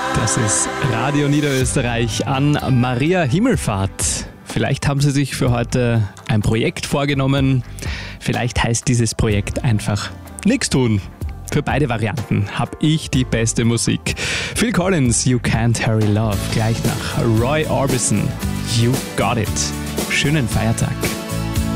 Das ist Radio Niederösterreich an Maria Himmelfahrt. Vielleicht haben Sie sich für heute ein Projekt vorgenommen. Vielleicht heißt dieses Projekt einfach nichts tun. Für beide Varianten habe ich die beste Musik. Phil Collins, You Can't Hurry Love. Gleich nach Roy Orbison, You Got It. Schönen Feiertag.